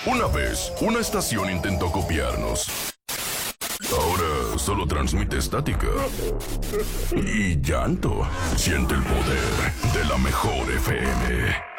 Una vez, una estación intentó copiarnos. Ahora solo transmite estática y llanto. Siente el poder de la mejor FM.